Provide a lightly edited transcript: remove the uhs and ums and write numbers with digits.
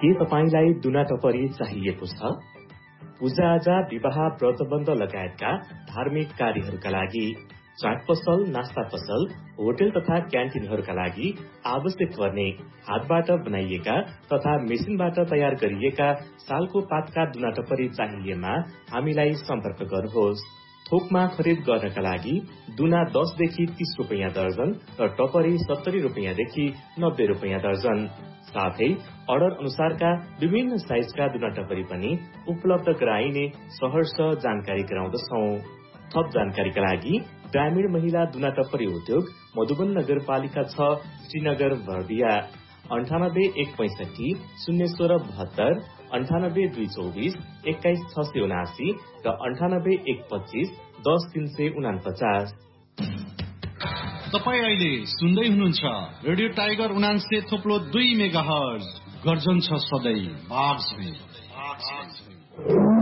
के तपाईलाई दुना टपरी चाहिएको छ? पूजाआजा, विवाह, व्रतबन्ध लगायतका धार्मिक कार्यहरूका लागि, चाट पसल, नास्ता पसल, होटल तथा क्यान्टिनहरूका लागि आवश्यक पर्ने हातबाट बनाइएका तथा मेसिनबाट तयार गरिएका सालको पातका दुना टपरी चाहिएमा हामीलाई सम्पर्क गर्नुहोस्। थोकमा खरिद गर्नका लागि दुना 10 देखि 30 रुपैयाँ दर्जन र टपरी 70 रुपैयाँदेखि 90 रुपैयाँ दर्जन। साथै अर्डर अनुसारका विभिन्न साइजका दुना टपरी पनि उपलब्ध गराइने सहर्ष जानकारी गराउँदछौं। थप जानकारीका लागि ग्रामीण महिला दुना टपरी उद्योग, मधुबन नगरपालिका 6, श्रीनगर, बर्दिया 98 165 016 72, 98 224 21 679 र 98 125 10 349। तपाई अहिले सुन्दै हुनुहुन्छ रेडियो टाइगर 89.2 मेगाहर्ज। गर्जन छ सधैँ बाग